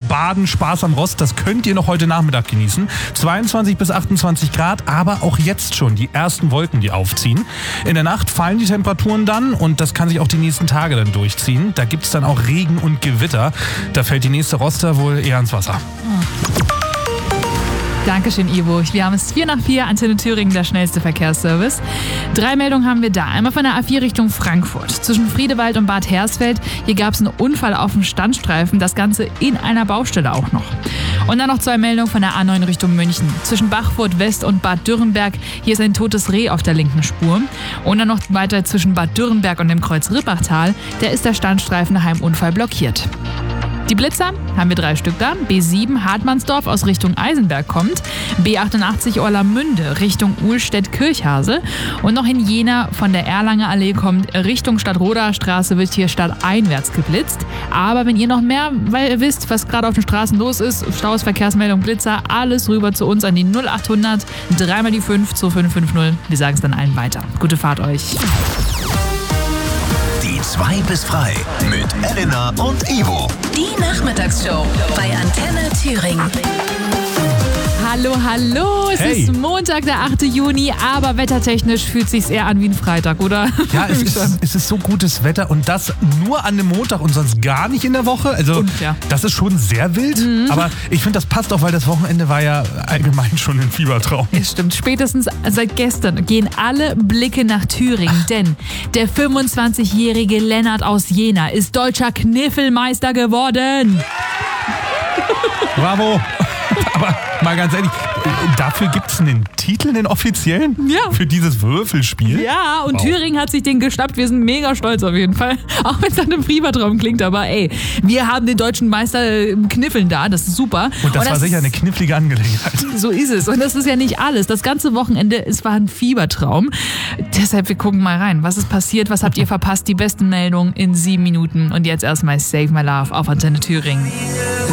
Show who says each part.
Speaker 1: Baden, Spaß am Rost, das könnt ihr noch heute Nachmittag genießen. 22 bis 28 Grad, aber auch jetzt schon die ersten Wolken, die aufziehen. In der Nacht fallen die Temperaturen dann und das kann sich auch die nächsten Tage dann durchziehen. Da gibt es dann auch Regen und Gewitter. Da fällt die nächste Roster wohl eher ins Wasser.
Speaker 2: Dankeschön, Ivo. Wir haben es 4 nach 4, Antenne Thüringen, der schnellste Verkehrsservice. 3 Meldungen haben wir da. Einmal von der A4 Richtung Frankfurt. Zwischen Friedewald und Bad Hersfeld. Hier gab es einen Unfall auf dem Standstreifen. Das Ganze in einer Baustelle auch noch. Und dann noch 2 Meldungen von der A9 Richtung München. Zwischen Bachfurt West und Bad Dürrenberg. Hier ist ein totes Reh auf der linken Spur. Und dann noch weiter zwischen Bad Dürrenberg und dem Kreuz Rippachtal. Da ist der Standstreifen nach einem Unfall blockiert. Die Blitzer haben wir 3 Stück da. B7 Hartmannsdorf aus Richtung Eisenberg kommt. B88 Orlamünde Richtung Uhlstedt-Kirchhase. Und noch in Jena von der Erlanger Allee kommt Richtung Stadtroder Straße, wird hier stadteinwärts geblitzt. Aber wenn ihr noch mehr wisst, was gerade auf den Straßen los ist, Staus, Verkehrsmeldung, Blitzer, alles rüber zu uns an die 0800 3 mal die 5 2550. Wir sagen es dann allen weiter. Gute Fahrt euch.
Speaker 3: Die 2 bis frei mit Elena und Ivo.
Speaker 4: Die Nachmittagsshow bei Antenne Thüringen.
Speaker 2: Hallo, hallo. Es ist Montag, der 8. Juni, aber wettertechnisch fühlt es sich eher an wie ein Freitag, oder?
Speaker 1: Ja, es ist so gutes Wetter und das nur an einem Montag und sonst gar nicht in der Woche. Also das ist schon sehr wild, aber ich finde, das passt auch, weil das Wochenende war ja allgemein schon ein Fiebertraum.
Speaker 2: Es stimmt, spätestens seit gestern gehen alle Blicke nach Thüringen, denn der 25-jährige Lennart aus Jena ist deutscher Kniffelmeister geworden.
Speaker 1: Bravo. Aber mal ganz ehrlich, dafür gibt es einen Titel, einen offiziellen?
Speaker 2: Ja.
Speaker 1: Für dieses Würfelspiel?
Speaker 2: Ja, und Thüringen hat sich den geschnappt. Wir sind mega stolz auf jeden Fall. Auch wenn es nach einem Fiebertraum klingt, aber ey, wir haben den deutschen Meister im Kniffeln da, das ist super.
Speaker 1: Und das war sicher eine knifflige Angelegenheit.
Speaker 2: So ist es. Und das ist ja nicht alles. Das ganze Wochenende, es war ein Fiebertraum. Deshalb, wir gucken mal rein. Was ist passiert? Was habt ihr verpasst? Die besten Meldungen in 7 Minuten. Und jetzt erstmal Save My Love auf Antenne Thüringen.